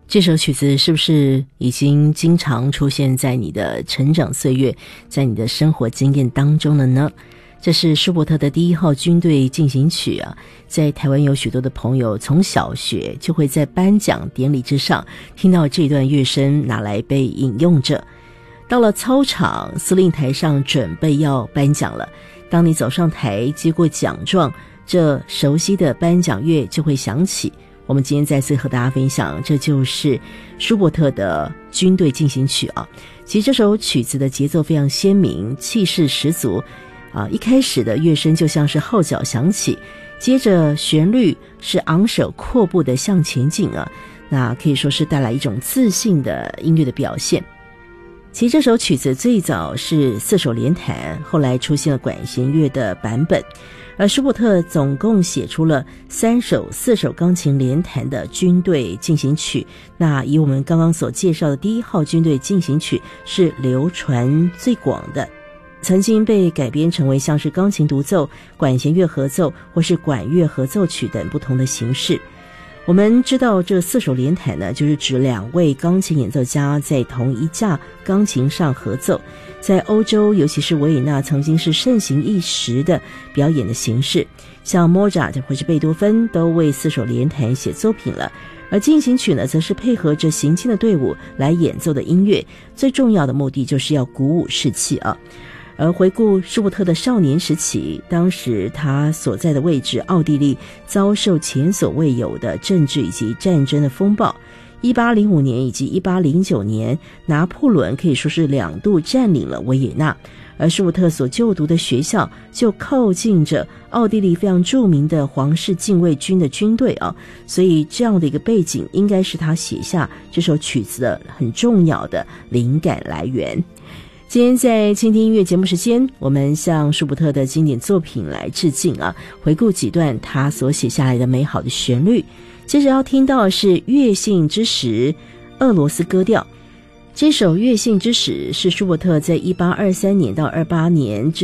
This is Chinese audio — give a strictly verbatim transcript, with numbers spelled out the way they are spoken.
这首曲子是不是已经经常出现在你的成长岁月，在你的生活经验当中了呢？这是舒伯特的第一号军队进行曲啊，在台湾有许多的朋友从小学就会在颁奖典礼之上听到这段乐声拿来被引用着。到了操场，司令台上准备要颁奖了，当你走上台接过奖状，这熟悉的颁奖乐就会响起。我们今天再次和大家分享，这就是舒伯特的军队进行曲啊。其实这首曲子的节奏非常鲜明，气势十足啊。一开始的乐声就像是号角响起，接着旋律是昂首阔步的向前进啊，那可以说是带来一种自信的音乐的表现。其实这首曲子最早是四手联弹，后来出现了管弦乐的版本，而舒伯特总共写出了三首四手钢琴联弹的军队进行曲。那以我们刚刚所介绍的第一号军队进行曲是流传最广的，曾经被改编成为像是钢琴独奏、管弦乐合奏或是管乐合奏曲等不同的形式。我们知道这四手联弹呢，就是指两位钢琴演奏家在同一架钢琴上合奏，在欧洲尤其是维也纳曾经是盛行一时的表演的形式，像莫扎特或是贝多芬都为四手联弹写作品了。而进行曲呢，则是配合着行进的队伍来演奏的音乐，最重要的目的就是要鼓舞士气啊。而回顾舒伯特的少年时期，当时他所在的位置奥地利遭受前所未有的政治以及战争的风暴。一八零五年以及一八零九年，拿破仑可以说是两度占领了维也纳，而舒伯特所就读的学校就靠近着奥地利非常著名的皇室禁卫军的军队啊，所以这样的一个背景应该是他写下这首曲子的很重要的灵感来源。今天在倾听音乐节目时间，我们向舒伯特的经典作品来致敬啊，回顾几段他所写下来的美好的旋律。接着要听到的是乐信之时俄罗斯歌调。这首乐信之时是舒伯特在一八二三年到二八年之